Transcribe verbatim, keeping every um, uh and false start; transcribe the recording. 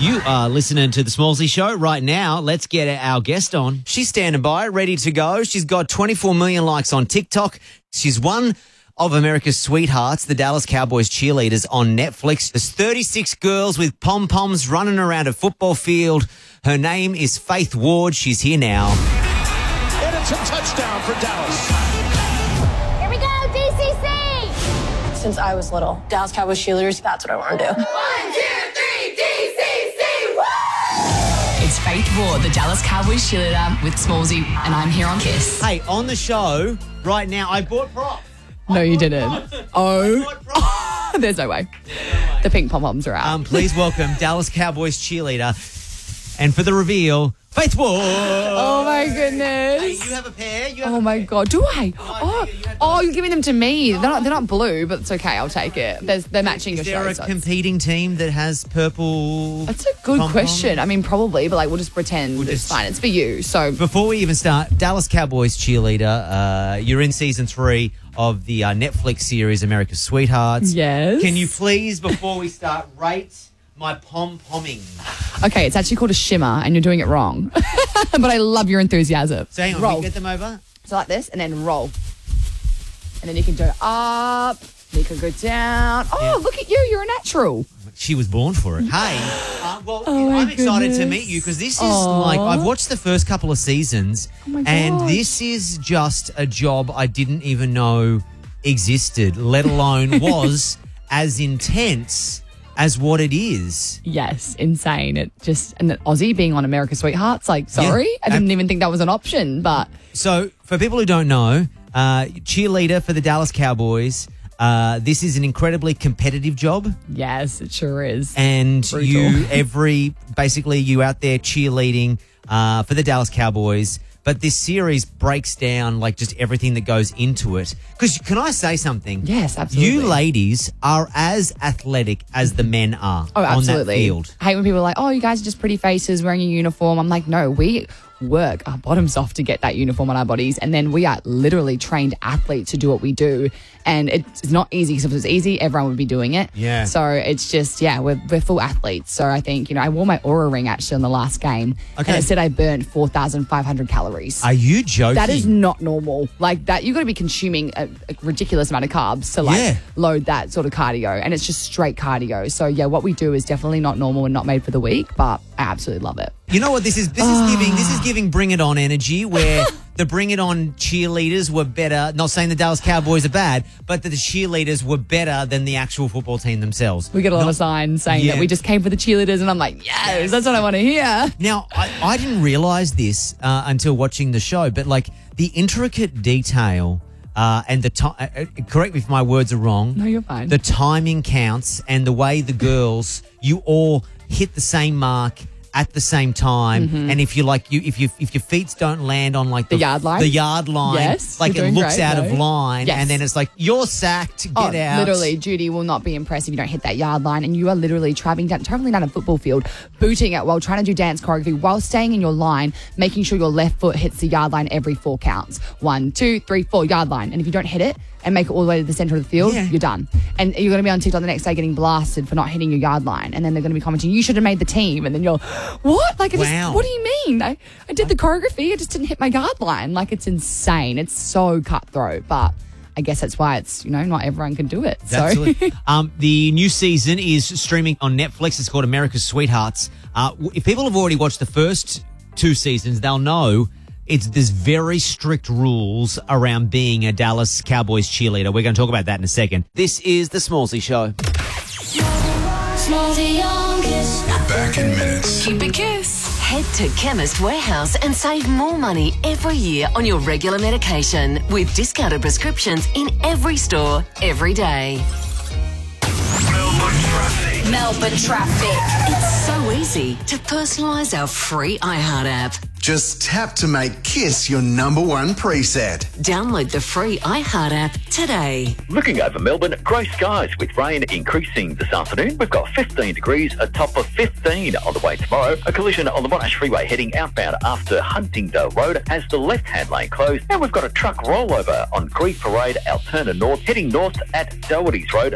You are listening to The Smallsy Show right now. Let's get our guest on. She's standing by, ready to go. She's got twenty-four million likes on TikTok. She's one of America's sweethearts, the Dallas Cowboys cheerleaders on Netflix. There's thirty-six girls with pom-poms running around a football field. Her name is Faith Ward. She's here now. And it's a touchdown for Dallas. Here we go, D C C! Since I was little, Dallas Cowboys cheerleaders, that's what I want to do. One, two, three, D C C, woo! It's Faith Ward, the Dallas Cowboys cheerleader with Smallsy, and I'm here on Kiss. Hey, on the show right now, I bought props. No, you didn't. Props. Oh. I bought props. There's no way. The pink pom-poms are out. Um, please welcome Dallas Cowboys cheerleader. And for the reveal, Faith Ward. Oh, my goodness. Hey, you have a pair. You have Oh, a my pair. God. Do I? Oh, you have oh, you're giving them to me. They're not, they're not blue, but it's okay. I'll take it. There's, they're matching Is your there show. a so it's- competing team that has purple? That's a good pom-pom? question. I mean, probably, but like we'll just pretend We'll it's just- fine. It's for you. So Before we even start, Dallas Cowboys cheerleader, uh, you're in season three of the uh, Netflix series America's Sweethearts. Yes. Can you please, before we start, rate my pom-pomming? okay, it's actually called a shimmer, and you're doing it wrong. But I love your enthusiasm. So hang on, roll. we get them over? So like this, and then roll, and then you can go up. You can go down. Oh, Yeah. look at you! You're a natural. She was born for it. Hey, uh, well, Oh my I'm excited to goodness. meet you because this is Aw. like, I've watched the first couple of seasons my and gosh. this is just a job I didn't even know existed, let alone was as intense as what it is. Yes, insane. It just and the Aussie being on America's Sweethearts. Like, sorry, Yeah. I didn't Ab- even think that was an option. But So, for people who don't know, uh, cheerleader for the Dallas Cowboys, uh, this is an incredibly competitive job. yes, it sure is. And Brutal. you, every, basically, you out there cheerleading uh, for the Dallas Cowboys. But this series breaks down, like, just everything that goes into it. Because, can I say something? Yes, absolutely. You ladies are as athletic as the men are Oh, on that absolutely. field. I hate when people are like, oh, you guys are just pretty faces wearing a uniform. I'm like, no, we work our bottoms off to get that uniform on our bodies. And then we are literally trained athletes to do what we do. And it's not easy because if it was easy, everyone would be doing it. Yeah. So it's just, yeah, we're, we're full athletes. So I think, you know, I wore my Aura ring actually on the last game. Okay. And it said I burnt four thousand five hundred calories. Are you joking? That is not normal. Like that, you've got to be consuming a, a ridiculous amount of carbs to like Yeah. load that sort of cardio, and it's just straight cardio. So yeah, what we do is definitely not normal and not made for the weak, but I absolutely love it. You know what this is? This is giving. This is giving Bring It On energy, where the Bring It On cheerleaders were better. Not saying the Dallas Cowboys are bad, but that the cheerleaders were better than the actual football team themselves. We get a lot Not- of signs saying Yeah. that we just came for the cheerleaders, and I'm like, yes, that's what I want to hear. Now, I, I didn't realize this uh, until watching the show, but like the intricate detail uh, and the time. Uh, uh, correct me if my words are wrong. No, you're fine. The timing counts, and the way the girls, you all hit the same mark at the same time, and if you like, you if you if your feet don't land on like the, Mm-hmm. The yard line? the yard line, Yes, like you're it doing looks great, out of though. line, Yes. and then it's like you're sacked, get Oh, out. literally, Judy will not be impressed if you don't hit that yard line, and you are literally traveling down, traveling down a football field, booting it while trying to do dance choreography, while staying in your line, making sure your left foot hits the yard line every four counts. One, two, three, four, yard line. And if you don't hit it and make it all the way to the center of the field, Yeah. you're done. And you're going to be on TikTok the next day getting blasted for not hitting your yard line, and then they're going to be commenting, "You should have made the team," and then you're, "What? Like, I just, Wow. what do you mean? I, I did the choreography, I just didn't hit my yard line." Like, it's insane. It's so cutthroat, but I guess that's why it's, you know, not everyone can do it. So. Absolutely. um, the new season is streaming on Netflix. It's called America's Sweethearts. Uh, w- if people have already watched the first two seasons, they'll know it's there's very strict rules around being a Dallas Cowboys cheerleader. We're going to talk about that in a second. This is the Smallsy Show. Smallsy on Kiss. We're back in minutes. Keep it Kiss. Head to Chemist Warehouse and save more money every year on your regular medication with discounted prescriptions in every store, every day. Melbourne traffic. Melbourne traffic. It's so easy to personalise our free iHeart app. Just tap to make Kiss your number one preset. Download the free iHeart app today. Looking over Melbourne, grey skies with rain increasing this afternoon. We've got fifteen degrees, a top of fifteen on the way tomorrow. A collision on the Monash Freeway heading outbound after Huntingdale Road has the left-hand lane closed. And we've got a truck rollover on Grieve Parade, Alterna North, heading north at Doherty's Road.